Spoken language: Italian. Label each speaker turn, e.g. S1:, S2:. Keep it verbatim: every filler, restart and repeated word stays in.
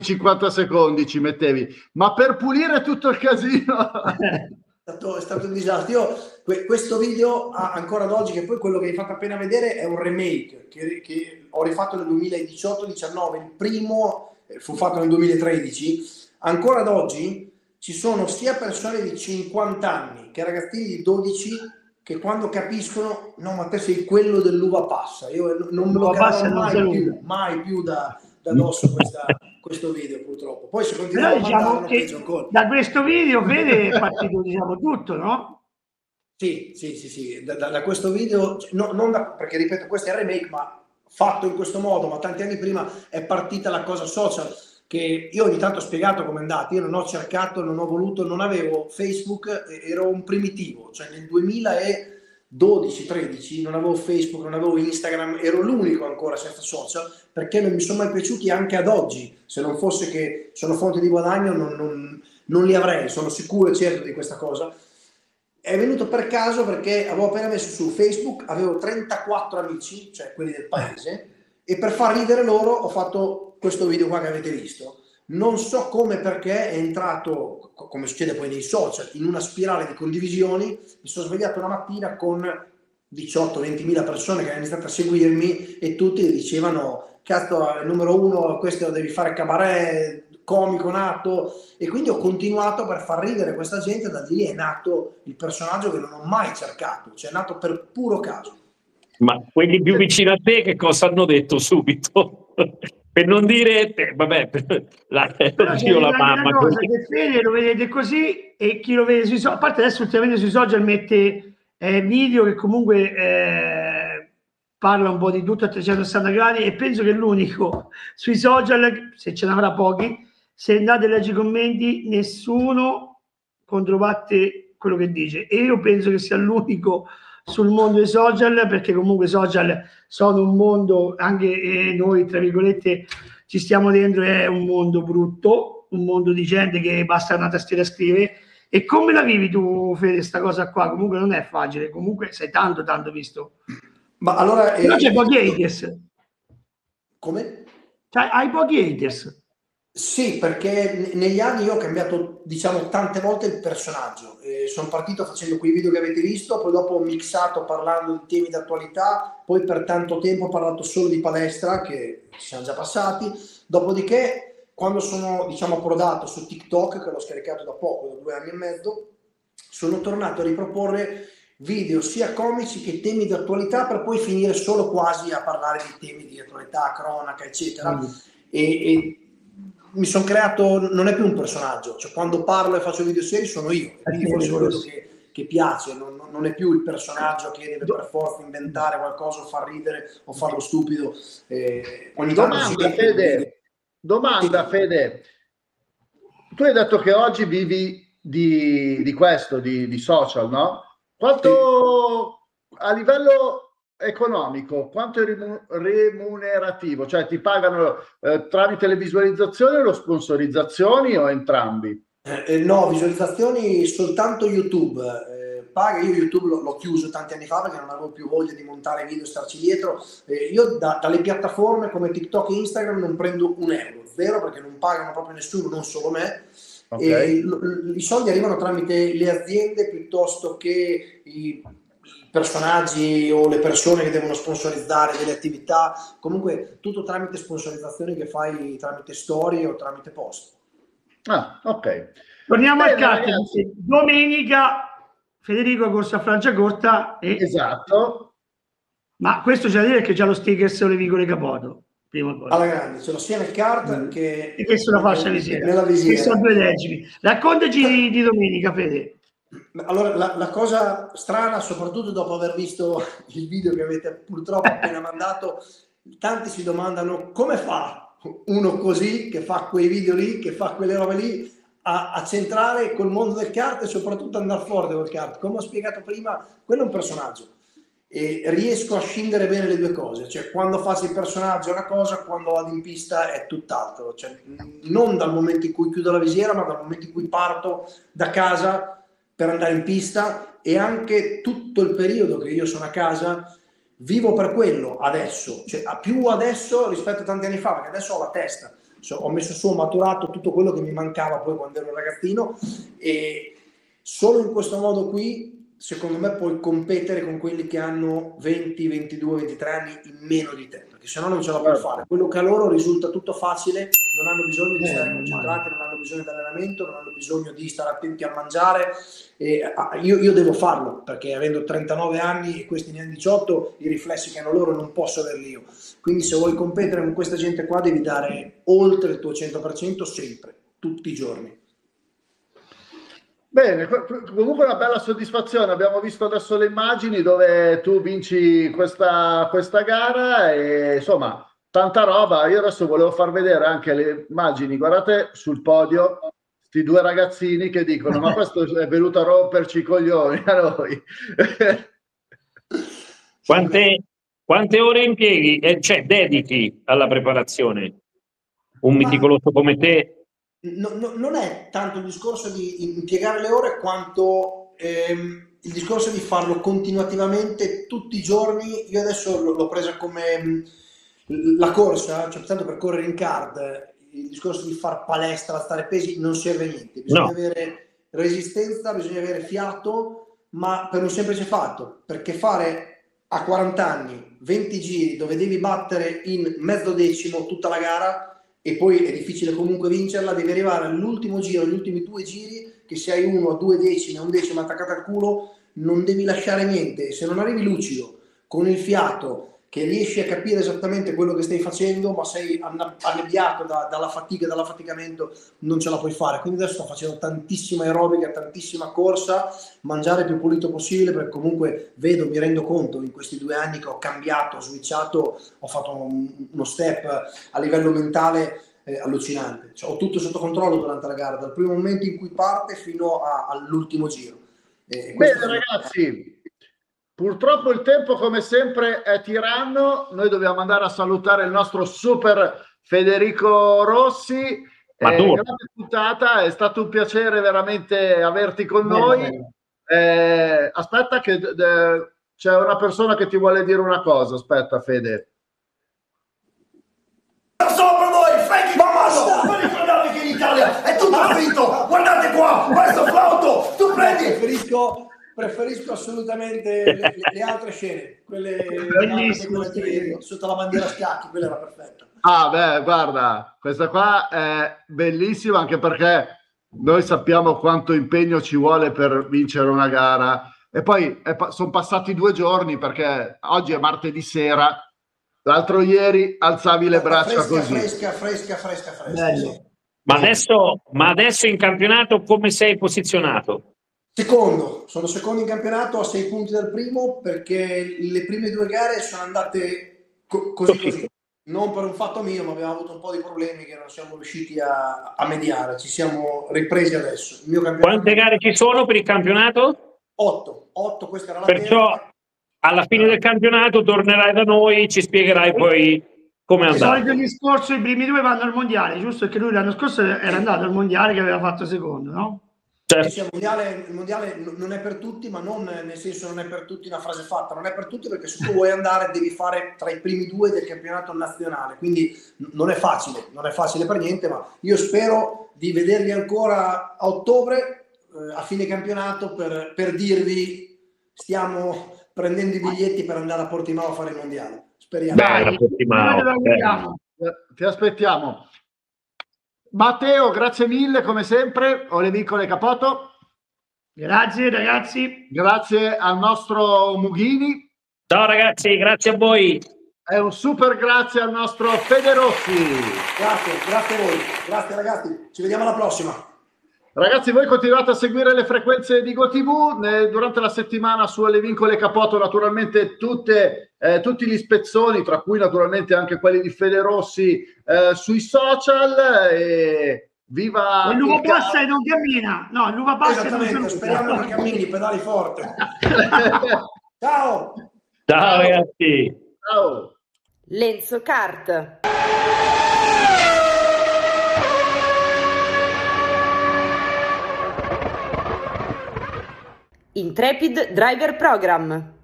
S1: cinquanta secondi ci mettevi, ma per pulire tutto il casino
S2: è stato, è stato un disastro. Io que questo video ah, ancora ad oggi, che poi quello che hai fatto appena vedere è un remake che, che ho rifatto nel duemiladiciotto diciannove, il primo eh, fu fatto nel duemilatredici. Ancora ad oggi ci sono sia persone di cinquanta anni che ragazzini di dodici che quando capiscono, no, ma te sei quello dell'uva passa. Io non me lo caverò mai più, mai più da, da dosso questa, questo video, purtroppo. Poi se continuiamo a mandarlo, peggio ancora.
S3: Da questo video, vede, è partito, diciamo, tutto, no?
S2: Sì, sì, sì, sì. Da, da, da questo video, no, non da, perché ripeto, questo è il remake, ma fatto in questo modo, ma tanti anni prima è partita la cosa social, che io ogni tanto ho spiegato come è andata. Io non ho cercato, non ho voluto, non avevo Facebook, ero un primitivo, cioè nel duemiladodici tredici non avevo Facebook, non avevo Instagram, ero l'unico ancora senza social, perché non mi sono mai piaciuti anche ad oggi. Se non fosse che sono fonte di guadagno non, non, non li avrei, sono sicuro e certo di questa cosa. È venuto per caso perché avevo appena messo su Facebook, avevo trentaquattro amici, cioè quelli del paese, e per far ridere loro ho fatto questo video qua che avete visto. Non so come, perché è entrato, come succede poi nei social, in una spirale di condivisioni. Mi sono svegliato una mattina con diciotto ventimila persone che hanno iniziato a seguirmi e tutti dicevano: cazzo, il numero uno, questo devi fare cabaret, comico nato. E quindi ho continuato per far ridere questa gente. Da lì è nato il personaggio che non ho mai cercato, cioè è nato per puro caso.
S4: Ma quelli più vicini a te che cosa hanno detto subito? Per non dire, eh, vabbè, la, oddio, la mamma.
S3: Cosa, che Fede lo vedete così, e chi lo vede sui social, a parte adesso ultimamente sui social mette eh, video che comunque eh, parla un po' di tutto a trecentosessanta gradi, e penso che l'unico sui social, se ce ne avrà pochi, se andate a leggere i commenti, nessuno controbatte quello che dice, e io penso che sia l'unico sul mondo dei social, perché comunque i social sono un mondo, anche eh, noi tra virgolette ci stiamo dentro, è un mondo brutto, un mondo di gente che basta una tastiera a scrivere. E come la vivi tu, Fede, sta cosa qua? Comunque non è facile, comunque sei tanto tanto visto.
S2: Ma allora
S3: eh, c'è pochi haters.
S2: Come?
S3: Cioè, hai pochi haters.
S2: Sì, perché negli anni io ho cambiato, diciamo, tante volte il personaggio. Eh, sono partito facendo quei video che avete visto, poi dopo ho mixato parlando di temi d'attualità, poi per tanto tempo ho parlato solo di palestra, che ci siamo già passati. Dopodiché, quando sono, diciamo, approdato su TikTok, che l'ho scaricato da poco, da due anni e mezzo, sono tornato a riproporre video sia comici che temi di attualità, per poi finire solo quasi a parlare di temi di attualità, cronaca, eccetera. Mm. E, e mi sono creato, non è più un personaggio, cioè quando parlo e faccio video seri sono io, quindi forse quello che, che piace, non, non è più il personaggio che deve per forza inventare qualcosa o far ridere o farlo stupido. Eh, ogni
S1: domanda, Fede, domanda Fede, tu hai detto che oggi vivi di, di questo, di, di social, no? Quanto sì. A livello economico, quanto è remunerativo? Cioè ti pagano eh, tramite le visualizzazioni o le sponsorizzazioni o entrambi?
S2: Eh, eh, no, visualizzazioni soltanto YouTube. Eh, paga, io YouTube l'ho chiuso tanti anni fa perché non avevo più voglia di montare video e starci dietro. Eh, io da, dalle piattaforme come TikTok e Instagram non prendo un euro, zero, perché non pagano proprio nessuno, non solo me. Okay. E l- i soldi arrivano tramite le aziende piuttosto che i personaggi o le persone che devono sponsorizzare delle attività, comunque tutto tramite sponsorizzazioni che fai tramite storie o tramite post.
S1: Ah, ok.
S3: Torniamo Bene, al carte. Domenica Federico ha corso a Franciacorta e...
S1: Esatto.
S3: Ma questo c'è da dire che c'è lo sticker sulle Vigole Capoto. Prima cosa.
S2: Alla grande, ce l'ho sia nel kart mm. che...
S3: E che sulla fascia visiera.
S2: Nella visiera.
S3: Che sono due leggimi. Raccontaci di, di domenica, Fede.
S2: Allora, la, la cosa strana, soprattutto dopo aver visto il video che avete purtroppo appena mandato, tanti si domandano come fa uno così, che fa quei video lì, che fa quelle robe lì, a, a centrare col mondo del kart e soprattutto andare forte col kart. Come ho spiegato prima, quello è un personaggio. E riesco a scindere bene le due cose, cioè quando faccio il personaggio è una cosa, quando vado in pista è tutt'altro, cioè, non dal momento in cui chiudo la visiera, ma dal momento in cui parto da casa per andare in pista, e anche tutto il periodo che io sono a casa vivo per quello adesso, cioè più adesso rispetto a tanti anni fa, perché adesso ho la testa, so, ho messo su, ho maturato tutto quello che mi mancava poi quando ero ragazzino, e solo in questo modo qui secondo me puoi competere con quelli che hanno venti, ventidue, ventitré anni in meno di te, perché sennò non ce la puoi fare. Quello che a loro risulta tutto facile, non hanno bisogno di stare concentrati, non hanno bisogno di allenamento, non hanno bisogno di stare attenti a mangiare. E io, io devo farlo, perché avendo trentanove anni e questi ne hanno diciotto, i riflessi che hanno loro non posso averli io. Quindi se vuoi competere con questa gente qua devi dare oltre il tuo cento per cento sempre, tutti i giorni.
S1: Bene, comunque una bella soddisfazione. Abbiamo visto adesso le immagini dove tu vinci questa, questa gara e insomma tanta roba. Io adesso volevo far vedere anche le immagini. Guardate sul podio questi due ragazzini che dicono ma questo è venuto a romperci i coglioni a noi.
S4: Quante, quante ore impieghi, eh, cioè dedichi alla preparazione? Un meticoloso come te?
S2: No, no, non è tanto il discorso di impiegare le ore quanto ehm, il discorso di farlo continuativamente tutti i giorni. Io adesso l'ho presa come la corsa, cioè tanto per correre in card, il discorso di far palestra, stare pesi non serve a niente, bisogna no. avere resistenza, bisogna avere fiato, ma per un semplice fatto, perché fare a quaranta anni venti giri dove devi battere in mezzo decimo tutta la gara e poi è difficile comunque vincerla, devi arrivare all'ultimo giro, agli ultimi due giri, che se hai uno a due decimi, a un decimo attaccato al culo, non devi lasciare niente. Se non arrivi lucido, con il fiato, che riesci a capire esattamente quello che stai facendo, ma sei annebbiato da, dalla fatica e dall'affaticamento, non ce la puoi fare. Quindi adesso sto facendo tantissima aerobica, tantissima corsa, mangiare il più pulito possibile, perché comunque vedo, mi rendo conto in questi due anni che ho cambiato, ho switchato, ho fatto un, uno step a livello mentale eh, allucinante. Cioè, ho tutto sotto controllo durante la gara, dal primo momento in cui parte fino a, all'ultimo giro.
S1: Eh, Bene ragazzi, purtroppo il tempo come sempre è tiranno, noi dobbiamo andare a salutare il nostro super Federico Rossi. Eh, grande puntata, è stato un piacere veramente averti con bene, noi. Bene. Eh, aspetta che c'è una persona che ti vuole dire una cosa, aspetta Fede.
S5: Sopra voi, Frankie Mammasso, non ricordate che in Italia è tutto finto, guardate qua, questo flauto, tu prendi.
S2: Preferisco... Preferisco assolutamente le, le altre scene, quelle, quelle sotto la bandiera scacchi, quella era perfetta.
S1: Ah beh, guarda, questa qua è bellissima anche perché noi sappiamo quanto impegno ci vuole per vincere una gara e poi pa- sono passati due giorni perché oggi è martedì sera, l'altro ieri alzavi le braccia
S2: fresca,
S1: così.
S2: Fresca, fresca, fresca, fresca. Sì.
S4: Ma adesso, ma adesso in campionato come sei posizionato?
S2: Secondo, sono secondo in campionato a sei punti dal primo perché le prime due gare sono andate co- così così, non per un fatto mio, ma abbiamo avuto un po' di problemi che non siamo riusciti a, a mediare, ci siamo ripresi adesso. Il mio campionato...
S4: Quante gare ci sono per il campionato?
S2: Otto, otto questa era la
S4: Perciò terza. Alla fine del campionato tornerai da noi, ci spiegherai poi come è andato.
S3: Il solito discorso, i primi due vanno al mondiale, giusto? Perché lui l'anno scorso era andato al mondiale che aveva fatto secondo, no?
S2: Certo. Sì, il, mondiale, il mondiale non è per tutti, ma non nel senso non è per tutti una frase fatta, non è per tutti perché se tu vuoi andare devi fare tra i primi due del campionato nazionale, quindi non è facile, non è facile per niente, ma io spero di vedervi ancora a ottobre, eh, a fine campionato, per, per dirvi stiamo prendendo i biglietti per andare a Portimao a fare il mondiale. Speriamo.
S4: Dai, Portimao,
S1: ti aspettiamo. Matteo, grazie mille come sempre. Olevicole Capoto.
S3: Grazie ragazzi.
S1: Grazie al nostro Mughini.
S4: Ciao ragazzi, grazie a voi.
S1: E un super grazie al nostro Fede Rossi.
S2: Grazie, grazie a voi. Grazie ragazzi, ci vediamo alla prossima.
S1: Ragazzi, voi continuate a seguire le frequenze di GoTV eh, durante la settimana su Olevincole Capoto, naturalmente tutte, eh, tutti gli spezzoni, tra cui naturalmente anche quelli di Fede Rossi eh, sui social. E viva
S3: l'uva passa e non cammina. No, l'uva passa
S2: e non speriamo che cammini, pedali forte. Ciao.
S4: Ciao ragazzi.
S1: Ciao.
S6: Lenzo Kart. Intrepid Driver Program.